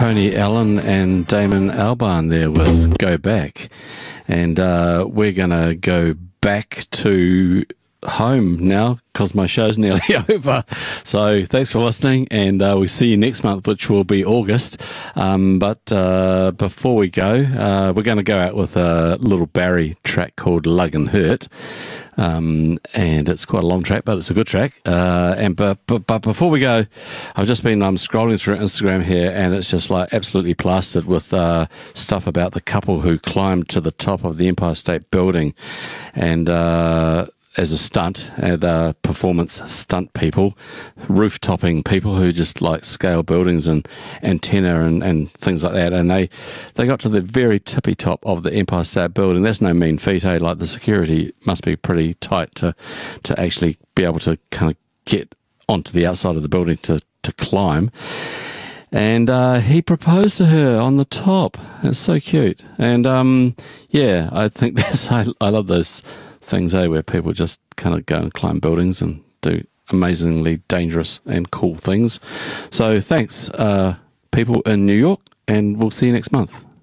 Tony Allen and Damon Albarn there with Go Back. And we're going to go back to home now because my show's nearly over. So thanks for listening, and we'll see you next month, which will be August. But before we go, we're going to go out with a little Barry track called Lug and Hurt. And it's quite a long track, but it's a good track. But before we go, I've just been scrolling through Instagram here, and it's just like absolutely plastered with stuff about the couple who climbed to the top of the Empire State Building, and as a stunt, the performance stunt people, roof-topping people who just like scale buildings and antenna and things like that. And they got to the very tippy top of the Empire State Building. That's no mean feat, eh? Like the security must be pretty tight to actually be able to kind of get onto the outside of the building to climb. And he proposed to her on the top. It's so cute. And yeah, I think I love those things, where people just kind of go and climb buildings and do amazingly dangerous and cool things. So thanks, people in New York, and we'll see you next month.